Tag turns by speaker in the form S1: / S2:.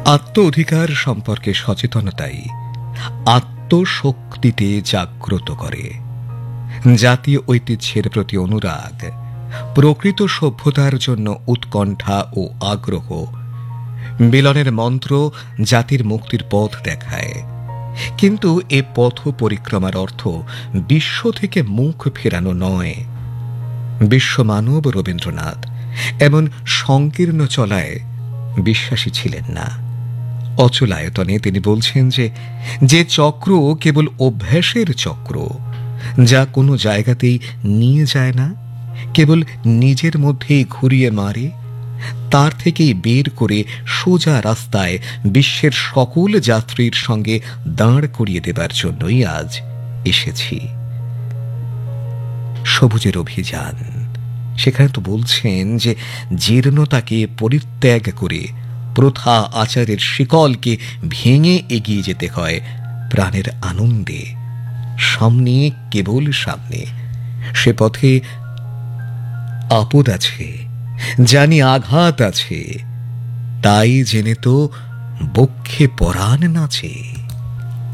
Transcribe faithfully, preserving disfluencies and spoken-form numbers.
S1: আত্ম অধিকার সম্পর্কে সচেতনতাই আত্মশক্তিতে জাগ্রত করে। জাতীয় ঐতিহ্যের প্রতি অনুরাগ, প্রকৃত সভ্যতার জন্য উৎকণ্ঠা ও আগ্রহ, মিলনের মন্ত্র জাতির মুক্তির পথ দেখায়। কিন্তু এ পথ পরিক্রমার অর্থ বিশ্ব থেকে মুখ ফেরানো নয়। বিশ্বমানব রবীন্দ্রনাথ এমন সংকীর্ণ চলায় বিশ্বাসী ছিলেন না। অচলায়তনে তিনি বলছেন যে যে চক্র কেবল অভ্যাসের চক্র, যা কোনো জায়গাতেই নিয়ে যায় না, কেবল নিজের মধ্যেই ঘুরিয়ে মারে, তার থেকেই বের করে সোজা রাস্তায় বিশ্বের সকল যাত্রীর সঙ্গে দাঁড় করিয়ে দেবার জন্যই আজ এসেছি। সবুজের অভিযান, সেখানে তো বলছেন যে জীর্ণতাকে পরিত্যাগ করে প্রথা আচারের শিকলকে ভেঙে এগিয়ে যেতে হয় প্রাণের আনন্দে। সামনে, কেবল সামনে। সে পথে আপদ আছে, জানি আঘাত আছে, তাই জেনে তো বক্ষে পরাণ নাচে।